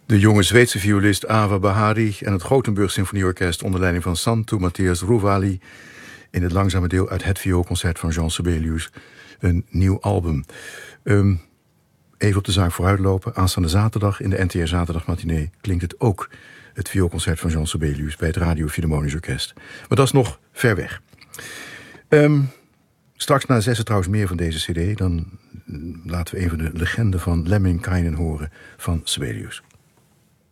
De jonge Zweedse violist Ava Bahari en het Gothenburg Symfonieorkest onder leiding van Santu Matthias Ruvali in het langzame deel uit het vioolconcert van Jean Sibelius, een nieuw album. Even op de zaak vooruitlopen. Aanstaande zaterdag in de NTR Zaterdagmatinee klinkt het ook, het vioolconcert van Jean Sibelius, bij het Radio Philharmonisch Orkest. Maar dat is nog ver weg. Straks na 6 trouwens meer van deze cd. Dan laten we even de legende van Lemminkainen horen van Sibelius.